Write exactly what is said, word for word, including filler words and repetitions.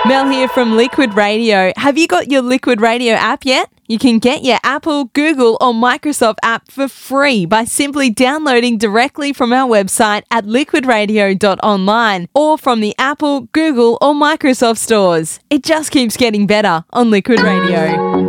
Mel here from Liquid Radio. Have you got your Liquid Radio app yet? You can get your Apple, Google or Microsoft app for free by simply downloading directly from our website at liquid radio dot online or from the Apple, Google or Microsoft stores. It just keeps getting better on Liquid Radio.